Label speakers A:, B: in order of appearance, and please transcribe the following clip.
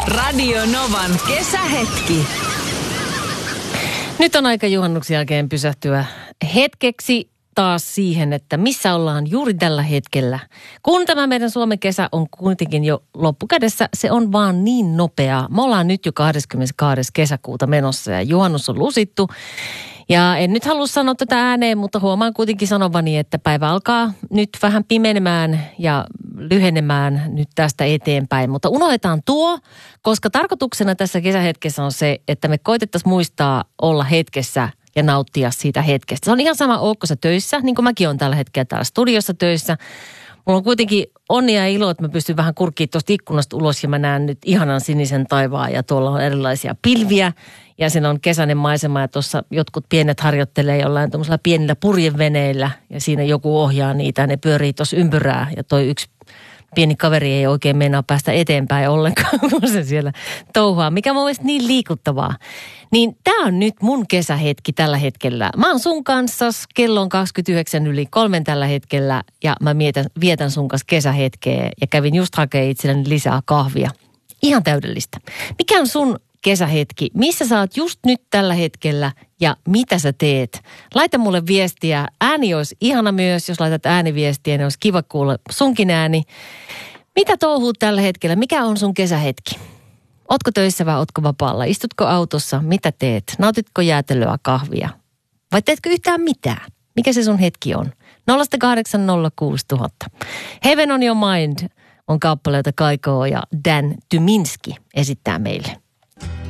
A: Radio Novan kesähetki.
B: Nyt on aika juhannuksen jälkeen pysähtyä hetkeksi taas siihen, että missä ollaan juuri tällä hetkellä. Kun tämä meidän Suomen kesä on kuitenkin jo loppukädessä, se on vaan niin nopeaa. Me ollaan nyt jo 22. kesäkuuta menossa ja juhannus on lusittu. Ja en nyt halua sanoa tätä ääneen, mutta huomaan kuitenkin sanovani, että päivä alkaa nyt vähän pimenemään ja lyhenemään nyt tästä eteenpäin. Mutta unohdetaan tuo, koska tarkoituksena tässä kesähetkessä on se, että me koitettaisiin muistaa olla hetkessä ja nauttia siitä hetkestä. Se on ihan sama, ootko sä töissä, niin kuin mäkin olen tällä hetkellä täällä studiossa töissä. Mulla on kuitenkin onnea ja ilo, että mä pystyn vähän kurkkiin tuosta ikkunasta ulos ja mä näen nyt ihanan sinisen taivaan ja tuolla on erilaisia pilviä ja siinä on kesäinen maisema ja tuossa jotkut pienet harjoittelee jollain tuollaisilla pienillä purjeveneillä ja siinä joku ohjaa niitä ja ne pyörii tuossa ympyrää ja toi yksi pieni kaveri ei oikein meinaa päästä eteenpäin ollenkaan, kun se siellä touhaa, mikä mun mielestä niin liikuttavaa. Niin tää on nyt mun kesähetki tällä hetkellä. Mä oon sun kanssa, kello on 3 tällä hetkellä ja mä vietän sun kanssa kesähetkeä ja kävin just hakemaan itselleni lisää kahvia. Ihan täydellistä. Mikä on sun kesähetki? Missä sä oot just nyt tällä hetkellä ja mitä sä teet? Laita mulle viestiä. Ääni olisi ihana myös, jos laitat ääniviestiä, niin olisi kiva kuulla sunkin ääni. Mitä touhuut tällä hetkellä? Mikä on sun kesähetki? Ootko töissä vai ootko vapaalla? Istutko autossa? Mitä teet? Nautitko jäätelöä, kahvia? Vai teetkö yhtään mitään? Mikä se sun hetki on? 0806000. Heaven on your mind on kappaleita Kaikoo ja Dan Tyminski esittää meille.